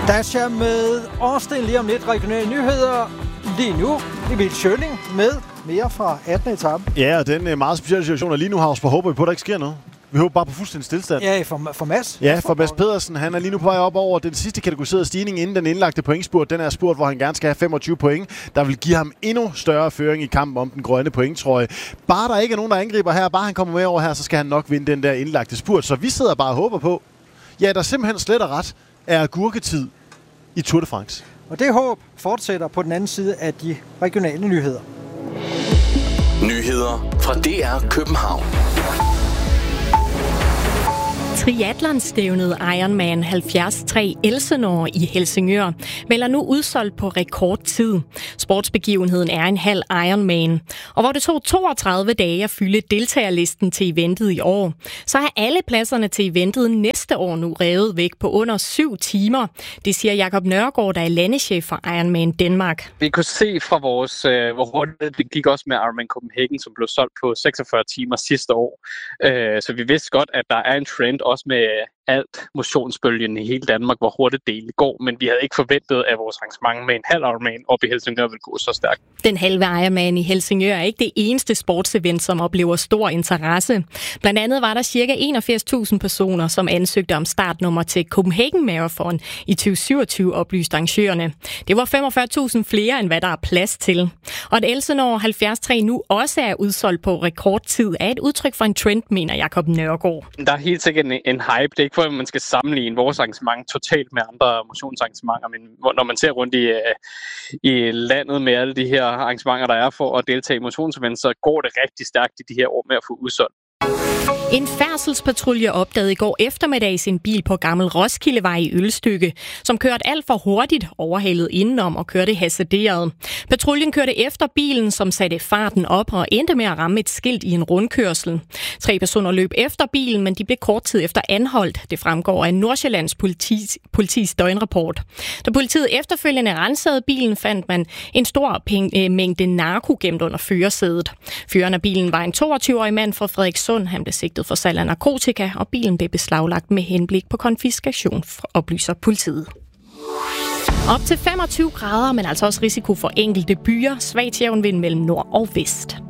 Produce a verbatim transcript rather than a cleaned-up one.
Dasha med Austin lige om lidt. Regionale nyheder lige nu. Emil Schønning med mere fra attende etape. Ja, og den meget specielle situation, og lige nu har vi håber på, at der ikke sker noget. Vi håber bare på fuldstændig stillstand. Ja, for, for Mads. Ja, for Mads Pedersen. Han er lige nu på vej op over den sidste kategoriserede stigning inden den indlagte pointspurt. Den er spurt, hvor han gerne skal have femogtyve point. Der vil give ham endnu større føring i kampen om den grønne pointtrøje. Bare der ikke er nogen, der angriber her, bare han kommer med over her, så skal han nok vinde den der indlagte spurt. Så vi sidder bare og håber på, ja, der simpelthen slet og ret er agurketid i Tour de France. Og det håb fortsætter på den anden side af de regionale nyheder. Nyheder fra D R København. Triathlonstævnet Ironman halvfjerds tre Elsenor i Helsingør melder nu udsolgt på rekordtid. Sportsbegivenheden er en halv Ironman, og hvor det tog toogtredive dage at fylde deltagerlisten til eventet i år, så er alle pladserne til eventet næste år nu revet væk på under syv timer. Det siger Jakob Nørgaard, der er landeschef for Ironman Danmark. Vi kunne se fra vores, øh, hvor hurtigt det gik også med Ironman Copenhagen, som blev solgt på seksogfyrre timer sidste år. Øh, så vi vidste godt, at der er en trend også med alt motionsbølgen i hele Danmark, hvor hurtigt det egentlig går, men vi havde ikke forventet, at vores arrangement med en halv Ironman op i Helsingør ville gå så stærkt. Den halve Ironman i Helsingør er ikke det eneste sportsevent, som oplever stor interesse. Blandt andet var der ca. enogfirs tusind personer, som ansøgte om startnummer til Copenhagen Marathon i tyve syvogtyve, oplyste arrangørerne. Det var femogfyrre tusind flere, end hvad der er plads til. Og at Elsenor halvfjerds tre nu også er udsolgt på rekordtid, er et udtryk for en trend, mener Jakob Nørgaard. Der er helt sikkert en, en hype. Det er ikke for, at man skal sammenligne vores arrangement totalt med andre motionsarrangementer, men når man ser rundt i, i landet med alle de her arrangementer, der er for at deltage i motionsevents, så går det rigtig stærkt i de her år med at få udsolgt. En færdselspatrulje opdagede i går eftermiddag sin bil på Gammel Roskildevej i Ølstykke, som kørte alt for hurtigt, overhalet indenom og kørte hasarderet. Patruljen kørte efter bilen, som satte farten op og endte med at ramme et skilt i en rundkørsel. Tre personer løb efter bilen, men de blev kort tid efter anholdt. Det fremgår af Nordsjællands politis, politis døgnrapport. Da politiet efterfølgende rensede bilen, fandt man en stor penge, mængde narko gemt under førersædet. Føreren af bilen var en toogtyve-årig mand fra Frederikssund. Han blev sigtet for salg af narkotika, og bilen blev beslaglagt med henblik på konfiskation, oplyser politiet. Op til femogtyve grader, men altså også risiko for enkelte byer. Svag jævnvind mellem nord og vest.